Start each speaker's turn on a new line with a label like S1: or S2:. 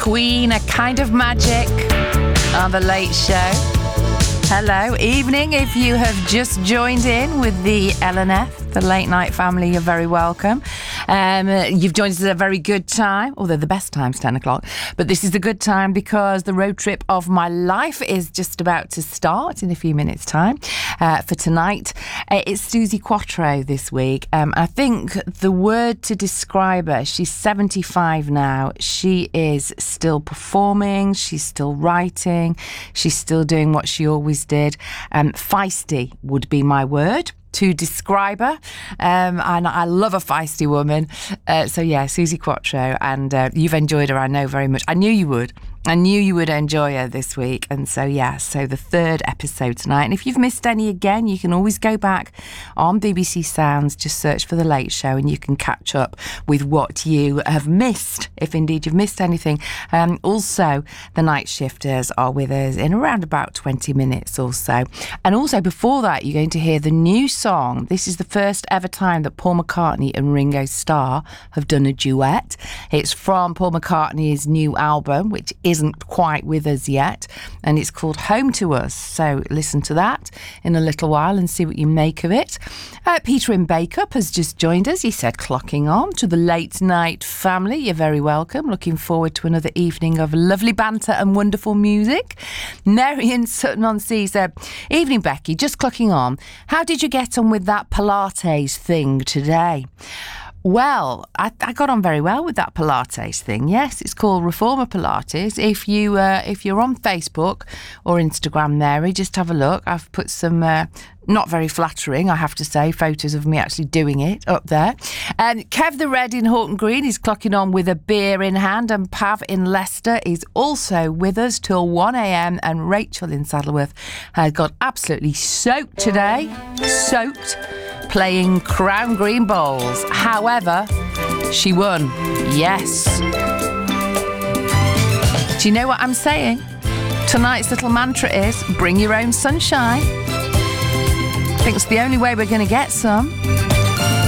S1: Queen, A Kind of Magic on The Late Show. Hello, evening. If you have just joined in with the LNF, the Late Night family, you're very welcome. You've joined us at a very good time, although the best time's 10 o'clock. But this is a good time because the road trip of my life is just about to start in a few minutes' time. For tonight, it's Suzi Quatro this week. I think the word to describe her, she's 75 now. She is still performing. She's still writing. She's still doing what she always did. Feisty would be my word to describe her, and I love a feisty woman. So yeah, Suzi Quatro, and you've enjoyed her, I know, very much. I knew you would enjoy her this week. And so yeah, so the third episode tonight. And if you've missed any again, you can always go back on BBC Sounds, just search for The Late Show, and you can catch up with what you have missed, if indeed you've missed anything. Also, the Night Shifters are with us in around about 20 minutes or so. And also before that, you're going to hear the new song. This is the first ever time that Paul McCartney and Ringo Starr have done a duet. It's from Paul McCartney's new album, which isn't quite with us yet, and it's called Home to Us. So listen to that in a little while and see what you make of it. Peter in Bakeup has just joined us. He said, clocking on to the Late Night family. You're very welcome. Looking forward to another evening of lovely banter and wonderful music. Marion Sutton-on-Sea said, evening Becky, just clocking on. How did you get on with that Pilates thing today? Well, I got on very well with that Pilates thing. Yes, it's called Reformer Pilates. If you're on Facebook or Instagram, Mary, just have a look. I've put some not very flattering, I have to say, photos of me actually doing it up there. And Kev the Red in Horton Green is clocking on with a beer in hand, and Pav in Leicester is also with us till 1 a.m. And Rachel in Saddleworth has got absolutely soaked today. Soaked. Playing Crown Green Bowls. However, she won. Yes. Do you know what I'm saying? Tonight's little mantra is bring your own sunshine. I think it's the only way we're going to get some.